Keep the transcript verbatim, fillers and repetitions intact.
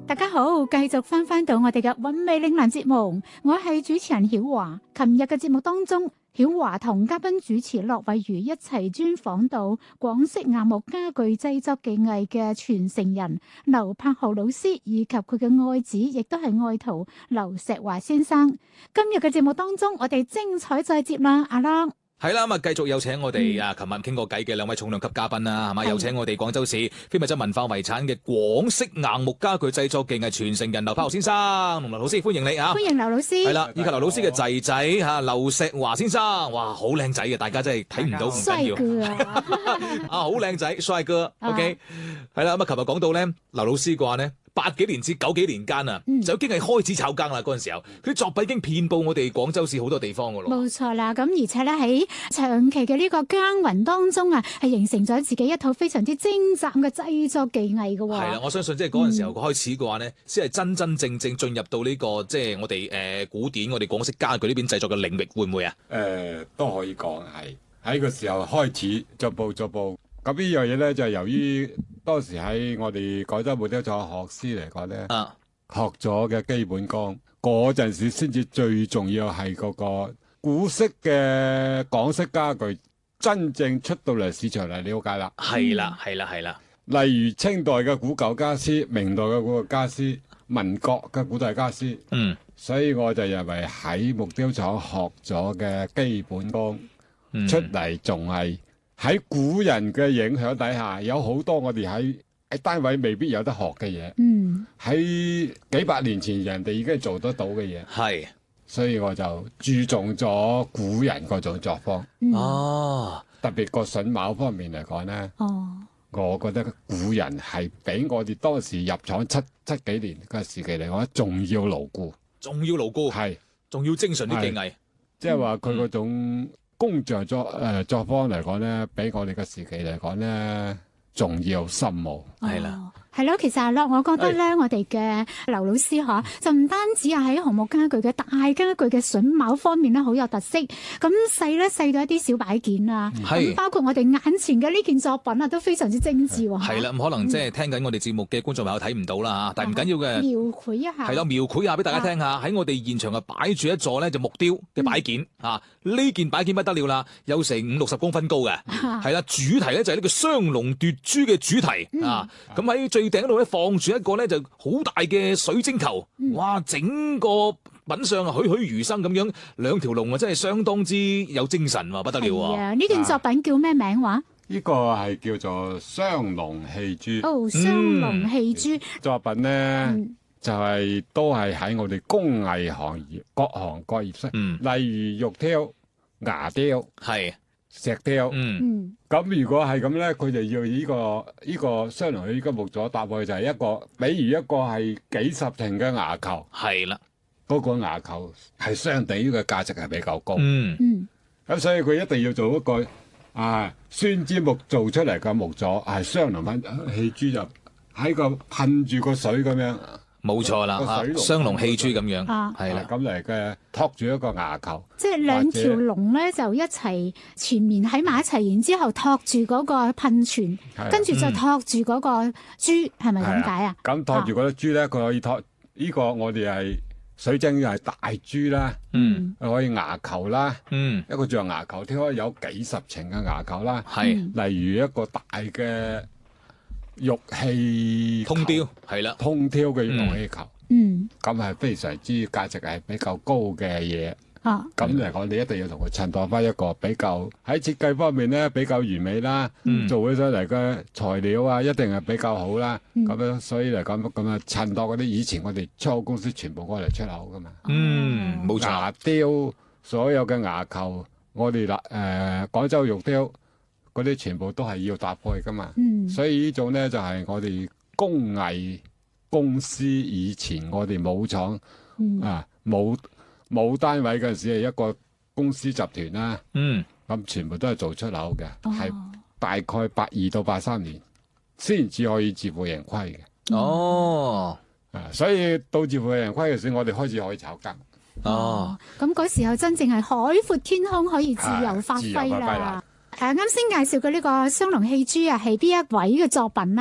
大家好，繼續翻翻到我哋嘅韻味嶺南節目，我係主持人曉華。琴日嘅節目當中，曉華同嘉賓主持駱惠如一齊專訪到廣式硬木家具製作技藝嘅傳承人劉柏豪老師，以及佢嘅愛子，亦都係愛徒劉錫華先生。今日嘅節目當中，我哋精彩再接啦，阿樂。 係啦，咁啊，繼續有請我哋啊，琴日傾過偈嘅兩位重量級嘉賓啦，係嘛？有請我哋廣州市非物質文化遺產嘅廣式硬木家具製作技藝傳承人劉柏豪先生，劉老師歡迎你啊！ 歡迎劉老師。 係啦，以及劉老師嘅仔仔吓劉錫華先生，哇，好靚仔嘅，大家真係睇唔到唔緊要。 帥哥啊！ 啊，好靚仔，帥哥。OK，係啦，咁啊，琴日講到咧，劉老師嘅話咧。八幾年至九幾年間啊，嗯、就已經係開始炒更啦。嗰陣時候，佢啲作品已經遍佈我哋廣州市好多地方噶咯。 冇錯啦，咁而且咧喺長期嘅呢個耕耘當中啊，係形成咗自己一套非常之精湛嘅製作技藝噶。 係啦，我相信即係嗰陣時候開始嘅話呢，先係、嗯、真真正正進入到呢、這個即係、就是、我哋誒、呃、古典我哋廣式家具呢邊製作嘅領域，會唔會啊？ 誒、呃，都可以講係喺個時候開始逐步逐步。咁呢樣嘢咧就係、由於當時喺我哋廣州木雕廠學師嚟講咧，啊、學咗嘅基本功，嗰陣時先至最重要係嗰個古式嘅港式家具真正出到嚟市場嚟了解啦。 係啦，係啦，係啦。 例如清代嘅古舊家私、明代嘅古舊家私、民國嘅古代家私。嗯。所以我就認為喺木雕廠學咗嘅基本功、嗯、出嚟仲係。喺古人嘅影響底下，有好多我哋喺喺單位未必有得學嘅嘢。嗯，喺幾百年前人哋已經做得到嘅嘢。係是，所以我就注重咗古人嗰種作風。嗯、哦，特別個榫卯方面嚟講咧。哦，我覺得古人係比我哋當時入廠七七幾年嘅時期嚟講，仲要牢固， 仲要牢固，係是，仲要精純啲技藝。 即係話佢嗰種。嗯工匠作誒、呃、作坊嚟講咧，比我哋嘅時期嚟講咧，仲要深奧，係啦、 哦。係咯，其實阿樂，我覺得咧，是我哋嘅劉老師嗬，就唔單止係喺紅木家具嘅大家具嘅榫卯方面咧，好有特色。咁細咧細到一啲小擺件啊，咁是包括我哋眼前嘅呢件作品啊，都非常之精緻喎。 係啦，咁可能即係聽緊我哋節目嘅觀眾朋友睇唔到啦嚇，但係唔緊要嘅。 描繪一下。係咯，描繪下俾大家聽下。喺、啊、我哋現場啊，擺住一座咧就木雕嘅擺件、嗯、啊，呢件擺件不得了啦，有成五六十公分高嘅。係啦、啊，主題咧就係呢個雙龍奪珠嘅主題、嗯、啊。咁喺最頂度咧放住一個咧就好大嘅水晶球，嗯、哇！整個品相啊栩栩如生咁樣，兩條龍啊真係相當之有精神喎，不得了啊！ 呢件作品叫咩名話？ 呢個係叫做雙龍戲珠。 哦，雙龍戲珠、嗯、 作品咧，嗯、就係、是、都係喺我哋工藝行業各行各業識，嗯、例如玉雕、牙雕，係。石雕，嗯，咁如果係咁咧，佢就要呢、這個呢、這個雙龍戲珠木咗搭去就係一個，比如一個係幾十亭嘅牙球，係啦的，嗰個牙球係相對於嘅價值係比較高，嗯嗯，咁所以佢一定要做一個啊酸枝木做出嚟嘅木座，係雙龍戲珠就喺個噴住個水咁樣。 冇錯啦，雙龍戲珠咁樣，係啦， 咁嚟嘅托住一個牙球， 即係兩條龍咧就一齊前面喺埋一齊，然之後托住嗰個噴泉，跟住就托住嗰個珠，係咪咁解啊？ 咁托住嗰個珠咧，佢可以托呢個我哋係水晶又係大珠啦，嗯，可以牙球啦，嗯，一個象牙球，聽開有幾十層嘅牙球啦，係，例如一個大嘅。玉器通雕係啦， 通雕嘅玉器球，嗯，咁係非常之價值係比較高嘅嘢。啊，咁嚟講，你一定要同佢襯托翻一個比較喺設計方面咧比較完美啦，嗯、做起上嚟嘅材料啊，一定係比較好啦。咁、嗯、樣所以嚟講咁啊，襯托嗰啲以前我哋出口公司全部過嚟出口噶嘛。嗯，冇錯。牙雕所有嘅牙球，我哋嗱誒廣州玉雕。嗰啲全部都係要搭配噶嘛，嗯、所以呢種咧就係、是、我哋工藝公司以前我哋冇廠、嗯、啊冇冇單位嗰陣時係一個公司集團啦，咁、嗯、全部都係做出口嘅，係、哦、大概八二到八三年先至可以自負盈虧嘅。哦，啊，所以到自負盈虧嘅時候，我哋開始可以炒更。 哦，咁嗰時候真正係海闊天空，可以自由發揮啦。誒，啱先介紹嘅呢個雙龍戲珠啊，係邊一位嘅作品啊？